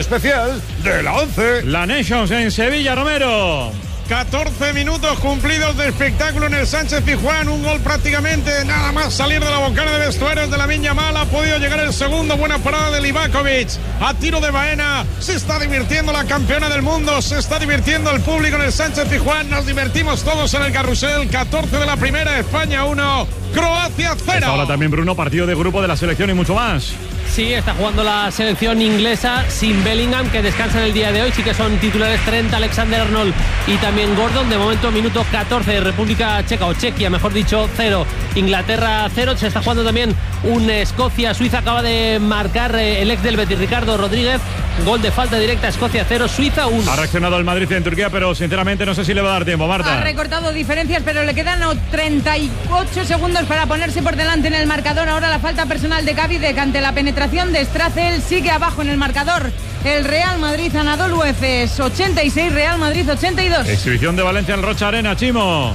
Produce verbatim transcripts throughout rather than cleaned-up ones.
especial de la once. La Nations en Sevilla, Romero. catorce minutos cumplidos de espectáculo en el Sánchez Pizjuán, un gol prácticamente nada más salir de la bocara de vestuarios de Lamine Yamal. Ha podido llegar el segundo, buena parada de Livakovic a tiro de Baena. Se está divirtiendo la campeona del mundo, se está divirtiendo el público en el Sánchez Pizjuán, nos divertimos todos en el carrusel. Catorce de la primera, España uno, Croacia cero. Ahora también, Bruno, partido de grupo de la selección y mucho más. Sí, está jugando la selección inglesa sin Bellingham, que descansa en el día de hoy. Sí que son titulares Trent, Alexander-Arnold y también Gordon. De momento, minuto catorce, República Checa, o Chequia, mejor dicho, cero. Inglaterra cero. Se está jugando también un Escocia-Suiza. Acaba de marcar el ex del Betis, Ricardo Rodríguez. Gol de falta directa, Escocia cero, Suiza uno. Ha reaccionado el Madrid en Turquía, pero sinceramente no sé si le va a dar tiempo, Marta. Ha recortado diferencias, pero le quedan treinta y ocho segundos para ponerse por delante en el marcador. Ahora la falta personal de Cavide, que ante la penetración de Stracel sigue abajo en el marcador. El Real Madrid, Anadolu Efes ochenta y seis, Real Madrid ochenta y dos. Exhibición de Valencia en Rocha Arena, Chimo.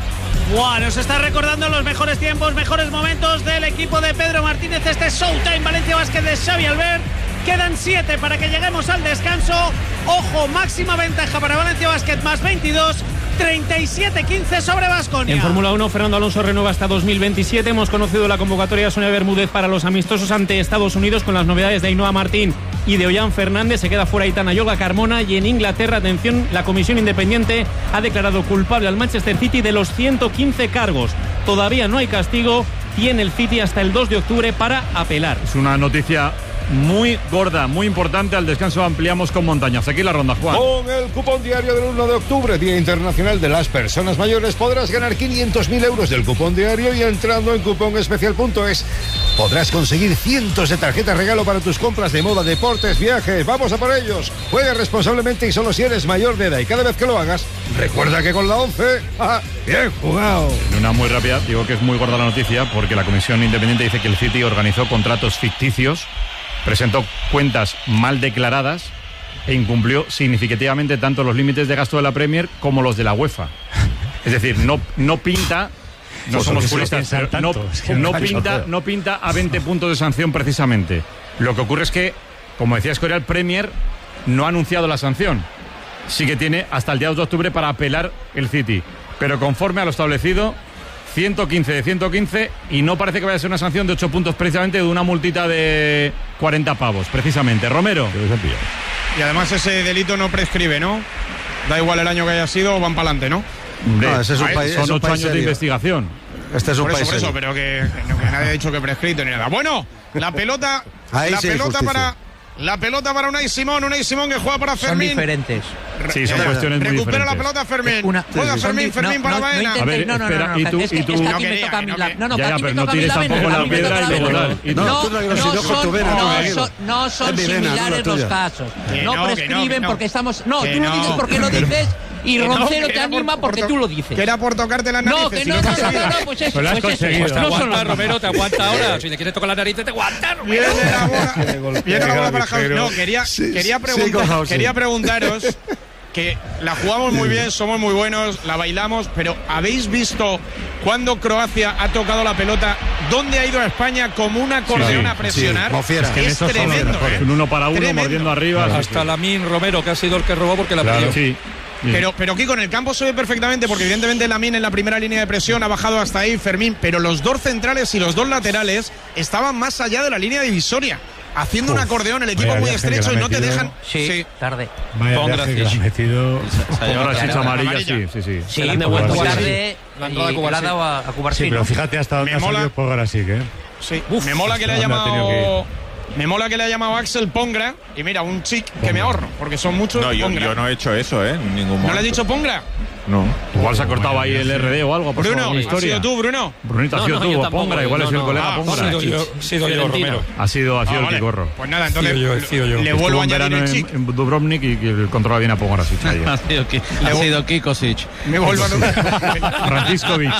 Buah, nos está recordando los mejores tiempos, mejores momentos del equipo de Pedro Martínez. Este Showtime Valencia Basket de Xavi Albert. Quedan siete para que lleguemos al descanso. Ojo, máxima ventaja para Valencia Basket, más veintidós. treinta y siete quince sobre Baskonia. En Fórmula uno, Fernando Alonso renueva hasta dos mil veintisiete. Hemos conocido la convocatoria de Sonia Bermúdez para los amistosos ante Estados Unidos, con las novedades de Ainhoa Martín y de Ollán Fernández. Se queda fuera Aitana Yoga Carmona. Y en Inglaterra, atención, la comisión independiente ha declarado culpable al Manchester City de los ciento quince cargos. Todavía no hay castigo. Tiene el City hasta el dos de octubre para apelar. Es una noticia muy gorda, muy importante. Al descanso ampliamos con Montañas. Aquí la ronda, Juan. Con el cupón diario del uno de octubre, Día Internacional de las Personas Mayores, podrás ganar quinientos mil euros del cupón diario, y entrando en cupón especial punto es podrás conseguir cientos de tarjetas regalo para tus compras de moda, deportes, viajes. ¡Vamos a por ellos! Juega responsablemente y solo si eres mayor de edad, y cada vez que lo hagas, recuerda que con la once, ¡ah, bien jugado! En una muy rápida, digo que es muy gorda la noticia, porque la comisión independiente dice que el City organizó contratos ficticios, presentó cuentas mal declaradas e incumplió significativamente tanto los límites de gasto de la Premier como los de la UEFA. Es decir, no, no pinta, no pues somos puristas, pero no, es que no, pinta, no pinta a veinte puntos de sanción precisamente. Lo que ocurre es que, como decía Escorial, Premier no ha anunciado la sanción. Sí que tiene hasta el día dos de octubre para apelar el City, pero conforme a lo establecido, ciento quince de ciento quince, y no parece que vaya a ser una sanción de ocho puntos precisamente, de una multita de cuarenta pavos, precisamente. Romero. Y además ese delito no prescribe, ¿no? Da igual el año que haya sido, van para adelante, ¿no? No, ese es un país, son es un ocho años serio. De investigación. Este es un por país eso, por eso, serio. pero que, que nadie ha dicho que prescrito ni nada. Bueno, la pelota, Ahí la sí, pelota justicia. para... La pelota para Unai Simón, Unai Simón que juega para Fermín. Son diferentes. Sí, son cuestiones muy Recupera diferentes. la pelota Fermín. Una, Juega son Fermín, di- Fermín no, para no, Baena. no A ver, no, no, espera, no, no, y tú- es que, y tú- es que No aquí me quería, toca a que mí no la... que- No, no, Ya, que ya, aquí pero me no toca a mí tires la vena. tampoco la A mí me piedra toca y la luego vena. tal. Y tú- No, tú no hagas no enojo con tu son, vena, no, tú, son, tranquilo. no son Es mi vena, similares no la los tuya. casos. Que No no, que no, prescriben que no. porque estamos... No, Que tú lo no. dices porque lo dices y Que no, Roncero que te era por- anima por porque to- tú lo dices. Que era por tocarte las narices. No, que si no, lo no, has no, conseguido. no, pues eso, Pues lo has pues eso. conseguido. Pues Te no son aguanta, los Romero, te aguanta ahora. Si te quieres tocar la nariz, te aguanta, Romero. Viene la bola, viene la bola para House. No, quería, Sí, quería, sí, preguntar, con House, sí. quería preguntaros que la jugamos muy bien, somos muy buenos, la bailamos, pero ¿habéis visto cuando Croacia ha tocado la pelota, dónde ha ido a España como un acordeón Sí, a presionar? sí, como fiera. Es, Es que en esos son los tremendo. mejores. ¿eh? Un uno para uno, Tremendo. mordiendo arriba. sí, Hasta sí. Lamine Romero, que ha sido el que robó porque la Claro, perdió. sí. Bien. Pero, pero Kiko, en el campo se ve perfectamente, porque evidentemente Lamine en la primera línea de presión ha bajado hasta ahí, Fermín, pero los dos centrales y los dos laterales estaban más allá de la línea divisoria, haciendo un acordeón, el equipo vaya muy viaje que estrecho le y ha no te metido. dejan... Sí, tarde. Vaya Pon viaje que le gracias. ha metido. Ahora sí, Amarilla. amarilla, sí, sí, sí. Sí, Se la han me he devuelto vuelto a tarde La entrada a y Cubarsí. la ha dado a, a Sí, Cubarsí. pero fíjate hasta dónde Me ha mola. salido Pogorasic, ¿eh? Sí. me mola que le ha ¿dónde ha tenido llamado... Me mola que le ha llamado Axel Pongra, y mira, un chic que me ahorro, porque son muchos. No, yo, Pongra. yo no he hecho eso, ¿eh? En ningún momento. ¿No le has dicho Pongra? No. Igual se ha cortado ahí el R D o algo. Por Bruno, alguna ¿has historia. sido tú, Bruno? Brunito, No, ha sido no, tú, yo o tampoco, Pongra, igual no, ha sido el no. colega Ah, Pongra. He sido yo, he sido yo, Romero. Ha sido, ha sido Ah, el vale. Picorro. Pues nada, entonces He sido yo, he sido yo. le Estuvo vuelvo a en añadir verano el en, chic. en Dubrovnik y que controla bien a Pogorasic. ahí. Ha sido, Ki- ha sido Kikosic. Me vuelvo a... Franciscovic.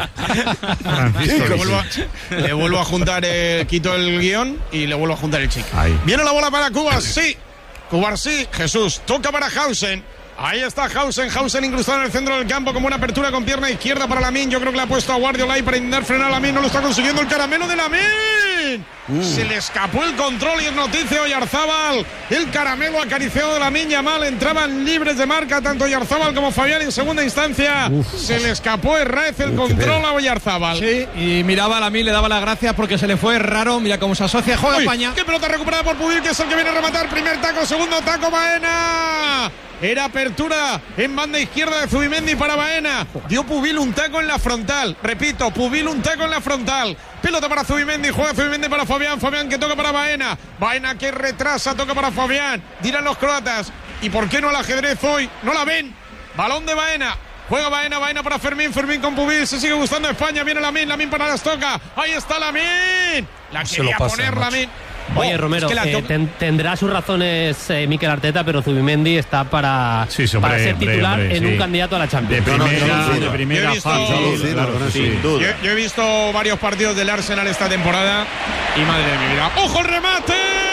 le, Franciscovic. vuelvo a, le vuelvo a juntar, eh, quito el guión y le vuelvo a juntar el chic. Ahí. Viene la bola para Cuba, sí. Cuba, sí. Jesús, toca para Hausen. Ahí está Hausen, Hausen incrustado en el centro del campo como una apertura con pierna izquierda para Lamine. Yo creo que le ha puesto a Guardiola ahí para intentar frenar a Lamine. No lo está consiguiendo el caramelo de Lamine. Mm. Se le escapó el control y es noticia Oyarzábal. El caramelo acariciado de Lamine Yamal. Entraban libres de marca tanto Oyarzábal como Fabián en segunda instancia. Uf. Se le escapó Herraiz el Uf, control a Oyarzábal. Sí, y miraba a Lamine, le daba las gracias porque se le fue raro. Mira cómo se asocia. Juega Uy, España. Qué pelota recuperada por Pubil, que es el que viene a rematar. Primer taco, segundo taco, Baena. Era apertura en banda izquierda de Zubimendi para Baena. Dio Pubil un taco en la frontal. Repito, Pubil un taco en la frontal. Pelota para Zubimendi, juega Zubimendi para Fabián. Fabián que toca para Baena. Baena que retrasa, toca para Fabián. Dirán los croatas. ¿Y por qué no el ajedrez hoy? No la ven. Balón de Baena. Juega Baena, Baena para Fermín, Fermín con Pubil, se sigue gustando España, viene Lamine, Lamine para las toca, ahí está Lamine, la quería poner Lamine. Oye, Oh, Romero, es que eh, ten, tendrá sus razones eh, Mikel Arteta, pero Zubimendi está para, sí, hombre, para ser hombre, titular hombre, en sí. un candidato a la Champions. De primera, no, no, no, de primera visto, fase, claro, sí. Sin duda. Yo, yo he visto varios partidos del Arsenal esta temporada y madre de mi vida. ¡Ojo el remate!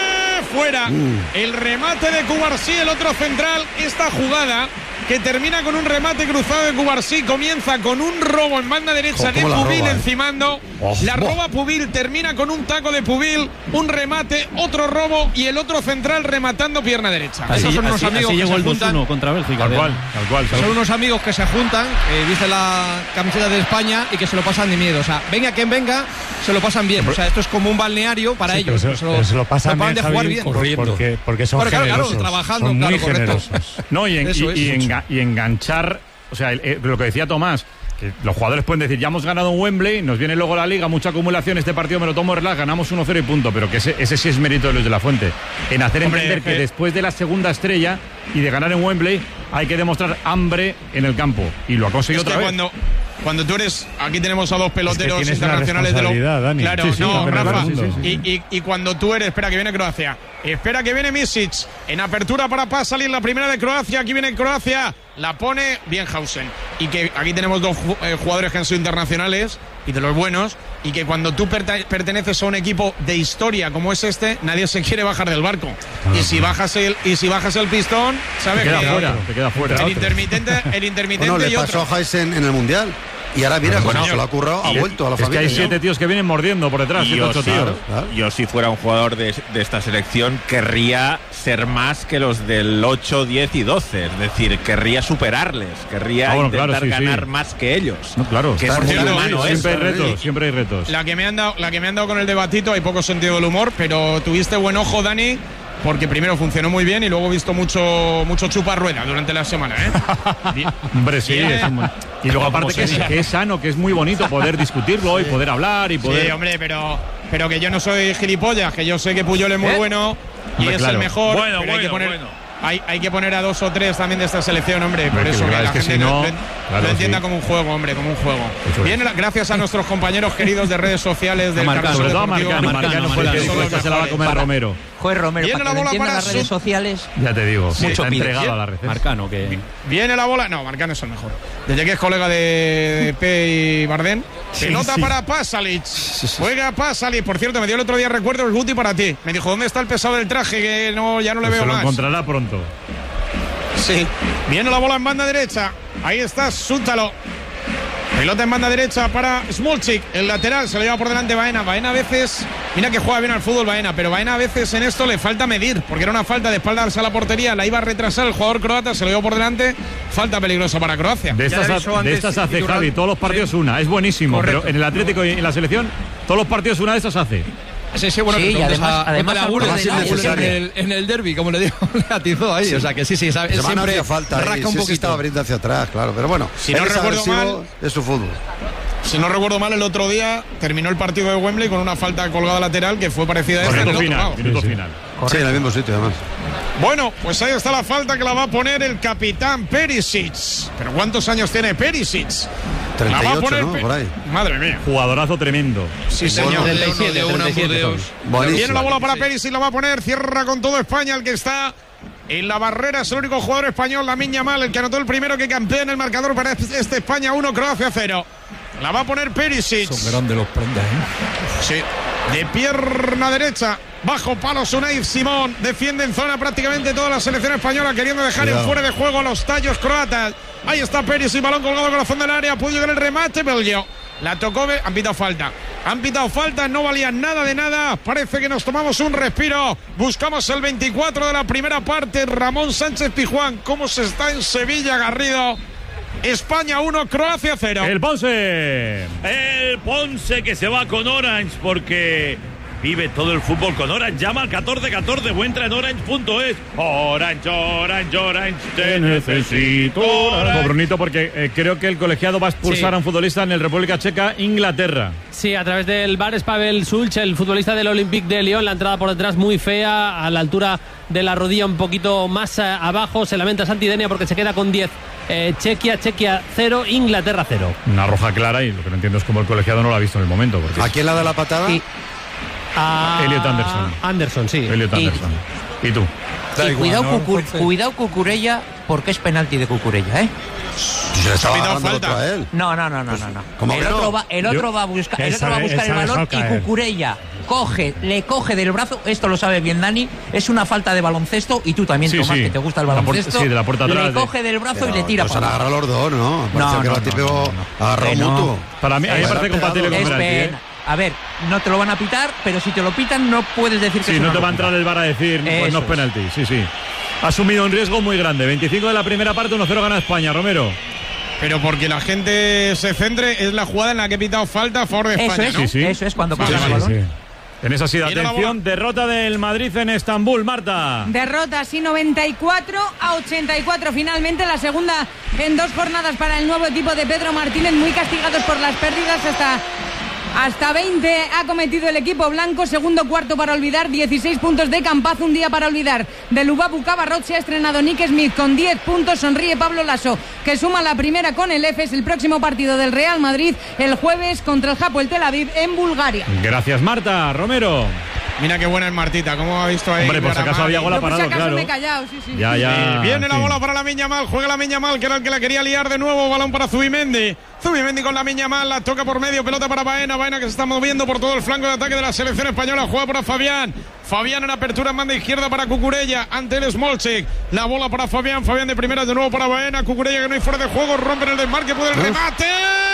Fuera. Mm. El remate de Cubarsí, el otro central. Esta jugada que termina con un remate cruzado de Cubarsí, comienza con un robo en banda derecha de Pubil roba, encimando. Oh, la roba Pubil, termina con un taco de Pubil, un remate, otro robo y el otro central rematando pierna derecha. Así, Esos son así, unos amigos así que llegó se el juntan contra Bélgica. Tal cual, tal cual. Son unos amigos que se juntan, eh, viste la camiseta de España y que se lo pasan de miedo. O sea, venga quien venga, se lo pasan bien. O sea, esto es como un balneario para sí, ellos. Pero se, pero se lo pasan bien, de jugar bien. Corriendo. Porque, porque son claro, generosos. Claro, trabajando, son muy claro, generosos. No, y, en, Eso y, es, y, enga, y enganchar, o sea, el, el, lo que decía Tomás, que los jugadores pueden decir, ya hemos ganado en Wembley, nos viene luego la Liga, mucha acumulación, este partido me lo tomo relax, ganamos uno cero y punto, pero que ese, ese sí es mérito de Luis de la Fuente, en hacer Hombre, entender que eh. después de la segunda estrella y de ganar en Wembley, hay que demostrar hambre en el campo, y lo ha conseguido es otra vez. Cuando, cuando tú eres, aquí tenemos a dos peloteros es que internacionales de lo... Dani. Claro, sí, sí, no, Rafa, sí, sí, sí. Y, y, y cuando tú eres, espera que viene Croacia, espera que viene Misic, en apertura para Pasalic, la primera de Croacia, aquí viene Croacia, la pone Bienhausen, y que aquí tenemos dos eh, jugadores que han sido internacionales y de los buenos, y que cuando tú perteneces a un equipo de historia como es este, nadie se quiere bajar del barco. Ah, y si bajas el y si bajas el pistón, sabes te queda que fuera, te queda fuera. El intermitente, el intermitente bueno, le y pasó otro. a Heisen en el Mundial. Y ahora mira, bueno, bueno, se lo ha currado, ha vuelto a la es familia. Es que hay siete tíos que vienen mordiendo por detrás, siete, yo, ocho sí, tíos. Claro. Yo si fuera un jugador de, de esta selección querría ser más que los del ocho, diez y doce. Es decir, querría superarles, querría ah, bueno, intentar claro, sí, ganar sí. más que ellos. No, claro, que es muy humano, siempre eso, hay retos, ¿sí? siempre hay retos. La que me han dado, la que me han dado con el debatito, hay poco sentido del humor, pero tuviste buen ojo, Dani. Porque primero funcionó muy bien y luego he visto mucho mucho chupa rueda durante la semana, ¿eh? Hombre, sí. Es un... Y luego aparte que es, que es sano, que es muy bonito poder discutirlo sí. y poder hablar y poder... Sí, hombre, pero, pero que yo no soy gilipollas, que yo sé que Puyol es muy ¿Eh? bueno y hombre, es claro. el mejor. Bueno, pero bueno, hay que poner, bueno. Hay, hay que poner a dos o tres también de esta selección, hombre, por eso que, que la que gente si no, lo, claro, lo entienda sí. como un juego, hombre, como un juego. Viene gracias a nuestros compañeros queridos de redes sociales del Marcano, sobre todo a Marcano, Marcano fue el que dijo, esta se la va a comer para, Romero. Joder, Romero, viene para la bola que para las redes su... sociales. Ya te digo, sí, está pide. entregado a la red. Marcano, que... Viene la bola... No, Marcano es el mejor. Desde que es colega de, de P y Bardem. Sí, Pelota sí. para Pasalic. Juega Pasalic. Por cierto, me dio el otro día recuerdo el Guti para ti. Me dijo, ¿dónde está el pesado del traje? Que no, ya no le pues veo se más. lo encontrará pronto. Sí. Viene la bola en banda derecha. Ahí está Sútalo. Pelota en banda derecha para Smolchik. El lateral se lo lleva por delante Baena. Baena a veces, mira que juega bien al fútbol Baena, pero Baena a veces en esto le falta medir, porque era una falta de espaldas a la portería, la iba a retrasar el jugador croata, se lo lleva por delante. Falta peligrosa para Croacia. De estas, a, de estas hace Javi, todos los partidos sí. una, es buenísimo. Correcto. Pero en el Atlético y en la selección, todos los partidos una de esas hace. Sí, sí, bueno, sí, y además, además en el, en el derbi, como le digo, le atizó ahí, sí. O sea que sí, sí, sabe, siempre hacía falta, rasca ahí, un sí, poquito. Sí, estaba abriendo hacia atrás, claro, pero bueno, si no recuerdo mal, es su fútbol. Si no recuerdo mal, el otro día terminó el partido de Wembley con una falta colgada lateral que fue parecida a esta en el final, otro lado. Minuto sí, final. Sí, en el mismo sitio, además. Bueno, pues ahí está la falta que la va a poner el capitán Perisic. ¿Pero cuántos años tiene Perisic? treinta y ocho, ¿no? Por ahí. Madre mía. Jugadorazo tremendo. Sí, señor. treinta y siete, treinta y siete. Viene la bola para Perisic, la va a poner. Cierra con todo España, el que está en la barrera. Es el único jugador español, Lamine Yamal, el que anotó el primero, que campea en el marcador para este España uno, Croacia cero. La va a poner Perisic. Son grandes los prendas, ¿eh? Sí. De pierna derecha. Bajo palo Unai Simón. Defiende en zona prácticamente toda la selección española, queriendo dejar Cuidado. en fuera de juego a los tallos croatas. Ahí está Perisic, balón colgado al corazón del área. Puede llegar el remate, Belgio. La tocó, han pitado falta. Han pitado falta, no valían nada de nada. Parece que nos tomamos un respiro. Buscamos el veinticuatro de la primera parte. Ramón Sánchez Pizjuán. ¿Cómo se está en Sevilla, Garrido? España uno, Croacia cero. El Ponce. El Ponce que se va con Orange porque vive todo el fútbol con Orange. Llama al catorce catorce o entra en orange punto es. Orange, Orange, Orange, te necesito. Orange. Brunito, porque eh, creo que el colegiado va a expulsar sí. a un futbolista en el República Checa, Inglaterra. Sí, a través del V A R es Pavel Sulch, el futbolista del Olympique de Lyon. La entrada por detrás muy fea, a la altura de la rodilla un poquito más a, abajo. Se lamenta Santidenia porque se queda con diez. Eh, Chequia, Chequia cero, Inglaterra cero. Una roja clara y lo que no entiendo es cómo el colegiado no lo ha visto en el momento. Porque ¿a quién la da la patada? Sí. A... Elliot Anderson. Anderson, sí. Elliot Anderson. ¿Y, ¿Y tú? Sí, igual, cuidado, ¿no? Cucur, cuidado Cucurella, porque es penalti de Cucurella, ¿eh? Se le estaba dando falta a él. No, no, no, no, pues, no. ¿Cómo el que otro no? va, el otro Yo, va a buscar, el otro va a buscar el balón y Cucurella coge, le coge del brazo, esto lo sabe bien Dani, es una falta de baloncesto y tú también, sí, Tomás, sí. que te gusta el baloncesto. Sí, de la puerta atrás. Le coge del brazo pero, y le tira para agarra los dos, ¿no? Parece no, que no, era típico no, no. agarró no. mutuo. Para mí, a mí me parece compatible con penalti, ¿eh? A ver, no te lo van a pitar, pero si te lo pitan no puedes decir que sí, es no una te va a locura. entrar el V A R a decir, pues Eso no es penalti. Sí, sí. Ha asumido un riesgo muy grande. veinticinco de la primera parte, uno cero gana España, Romero. Pero porque la gente se centre, es la jugada en la que he pitado falta a favor de eso España, es, ¿no? sí, sí. Eso es cuando pasa sí, el sí, balón. Sí. En esa sí, atención, derrota del Madrid en Estambul, Marta. Derrota, sí, noventa y cuatro a ochenta y cuatro. Finalmente la segunda en dos jornadas para el nuevo equipo de Pedro Martínez, muy castigados por las pérdidas. Hasta, hasta veinte ha cometido el equipo blanco. Segundo cuarto para olvidar, dieciséis puntos de Campazo, un día para olvidar. De Lubabu Cabarrot se ha estrenado Nick Smith con diez puntos. Sonríe Pablo Lasso, que suma la primera con el Efes. El próximo partido del Real Madrid el jueves contra el Hapoel Tel Aviv en Bulgaria. Gracias, Marta. Romero. Mira qué buena es Martita, ¿cómo ha visto ahí? Hombre, por si acaso había bola parado, claro. Me he callado, sí, sí. Ya, ya. Sí, viene la sí. bola para la Miña Mal, juega la Miña Mal, que era el que la quería liar de nuevo, balón para Zubimendi. Zubimendi con la Miña Mal, la toca por medio, pelota para Baena, Baena que se está moviendo por todo el flanco de ataque de la selección española, juega para Fabián. Fabián en apertura en banda izquierda para Cucurella, ante el Smolchik. La bola para Fabián, Fabián de primera de nuevo para Baena, Cucurella que no hay fuera de juego, rompe el desmarque, puede el remate.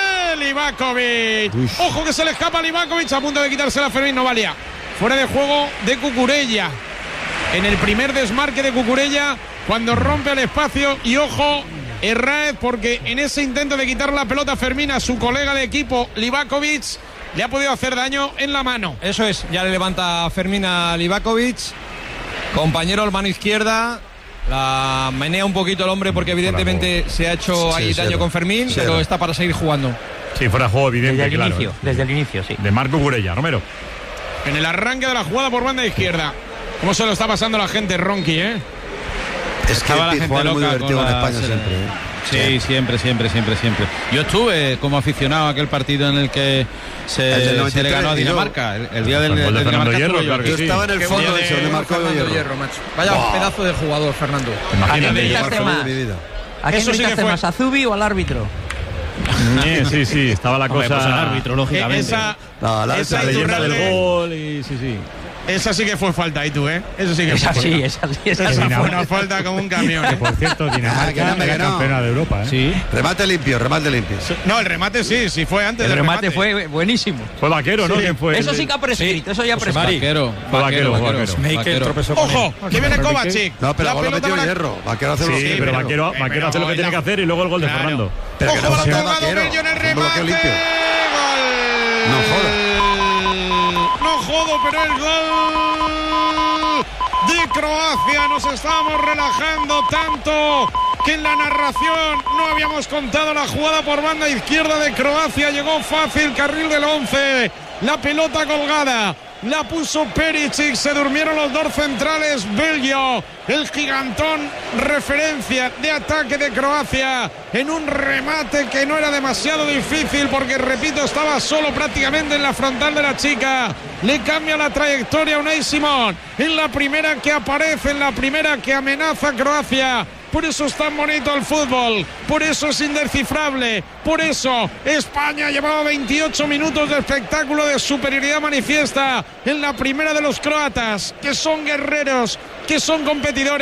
Livakovic. Uf. Ojo que se le escapa a Livakovic, a punto de quitársela a Fermín, no valía. Fuera de juego de Cucurella. En el primer desmarque de Cucurella, cuando rompe el espacio. Y ojo, Herráez, porque en ese intento de quitar la pelota a Fermín a su colega de equipo, Livakovic, le ha podido hacer daño en la mano. Eso es, ya le levanta Fermín a Livakovic. Compañero al mano izquierda. La menea un poquito el hombre porque evidentemente se ha hecho sí, ahí sí, daño sí, con Fermín, sí, pero está para seguir jugando. Sí, fuera de juego evidente, desde el claro. Inicio, desde el inicio, sí. De Marco Cucurella, Romero. En el arranque de la jugada por banda izquierda. ¿Cómo se lo está pasando la gente, Ronqui, eh? Es que el Pizjuán es muy divertido en España siempre, ¿eh? Sí, siempre, siempre, siempre, siempre. Yo estuve como aficionado a aquel partido en el que se, se le ganó a Dinamarca, el, el día del, del, del Dinamarca. Hierro, yo, yo sí. estaba en el fondo de ese, donde marcó Fernando Hierro, macho. Vaya wow. pedazo de jugador, Fernando. Imagínate. ¿A quién más? ¿A quién sí que más? ¿A Zubi o al árbitro? Sí, sí, sí, estaba la cosa. Pues al árbitro, lógicamente. Esa, no, la, esa la leyenda del gol y sí, sí. Esa sí que fue falta, ¿y tú, eh? Eso sí que esa fue sí, falta. esa sí, esa, esa sí. fue una falta como un camión. Que, por cierto, Dinamarca que no, que era no. campeona de Europa, ¿eh? Sí. Remate limpio, remate limpio. No, el remate sí, sí fue antes el del remate. El remate fue buenísimo. Fue Vaquero, ¿no? Sí. ¿Quién fue? Eso sí que ha prescrito, sí. eso ya ha prescrito. Vaquero, fue Vaquero, Vaquero. Vaquero. Vaquero. Tropezó con Ojo, él. que viene Kovacic. No, pero la gol lo metió para... Hierro. Vaquero hace sí, lo sí, que pero Vaquero, pero Vaquero hace lo que tiene que hacer y luego el gol de claro. Fernando. Pero Ojo, que no balón sea colgado, Vaquero. Bello en el Un remate. bloqueo limpio. Gol. No joda. No jodo, pero el gol de Croacia. Nos estábamos relajando tanto que en la narración no habíamos contado la jugada por banda izquierda de Croacia. Llegó fácil, carril del once. La pelota colgada. La puso Perisic, se durmieron los dos centrales. Bello, el gigantón, referencia de ataque de Croacia, en un remate que no era demasiado difícil porque, repito, estaba solo prácticamente en la frontal de la chica. Le cambia la trayectoria a Unai Simón, en la primera que aparece, en la primera que amenaza a Croacia. Por eso es tan bonito el fútbol, por eso es indescifrable, por eso España llevaba veintiocho minutos de espectáculo de superioridad manifiesta en la primera de los croatas, que son guerreros, que son competidores,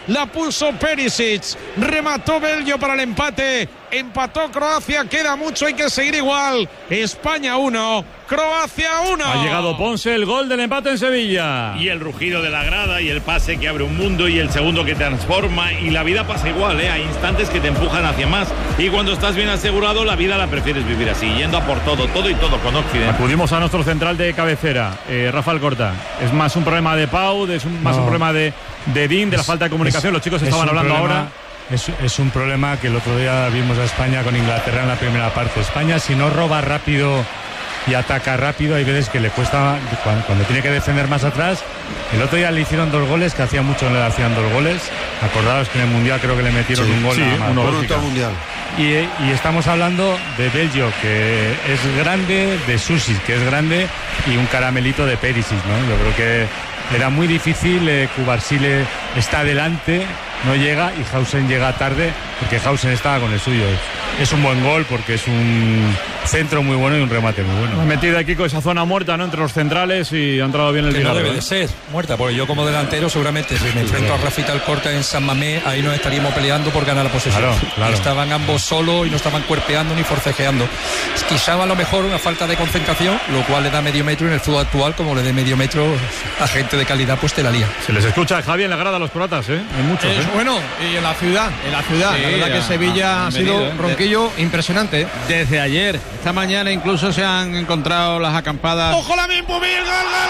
la puso Perisic, remató Belgio para el empate, empató Croacia, queda mucho, hay que seguir igual. España uno, Croacia uno. Ha llegado Ponce, el gol del empate en Sevilla. Y el rugido de la grada y el pase que abre un mundo y el segundo que transforma, y la vida pasa igual, ¿eh? Hay instantes que te empujan hacia más, y cuando estás bien asegurado la vida la prefieres vivir así, yendo a por todo, todo y todo con Occidente. Acudimos a nuestro central de cabecera, eh, Rafa Alcorta. Es más un problema de Pau, es un, más no. un problema de, de Dean, de la falta de comunicación. Es, Los chicos estaban hablando problema, ahora. Es, es un problema que el otro día vimos a España con Inglaterra en la primera parte. España, si no roba rápido y ataca rápido, hay veces que le cuesta, cuando, cuando tiene que defender más atrás. El otro día le hicieron dos goles, que hacía mucho no le hacían dos goles. Acordaos que en el Mundial creo que le metieron sí, un gol sí, a uno mundial. Y, y estamos hablando de Belgio, que es grande, de Susis, que es grande, y un caramelito de Perisic, ¿no? Yo creo que era muy difícil, eh, Cubarsile está adelante, no llega, y Hausen llega tarde, porque Hausen estaba con el suyo. Es un buen gol porque es un centro muy bueno y un remate muy bueno. Ha metido aquí con esa zona muerta, ¿no?, entre los centrales, y ha entrado bien el que Villar. No debe de ser muerta, porque yo como delantero seguramente si me enfrento a Rafita Alcorta en San Mamés, ahí nos estaríamos peleando por ganar la posesión. Claro, claro. Estaban ambos solos y no estaban cuerpeando ni forcejeando. Quizá a lo mejor una falta de concentración, lo cual le da medio metro, en el fútbol actual, como le dé medio metro a gente de calidad, pues te la lía. Se les escucha, Javi, en la grada a los croatas, ¿eh? Hay muchos, es ¿eh? Bueno, y en la ciudad, en la ciudad, sí, la verdad que Sevilla ha sido un ronquillo impresionante. Desde ayer, esta mañana incluso se han encontrado las acampadas. ¡Ojo la mismo! ¡Gol, gol,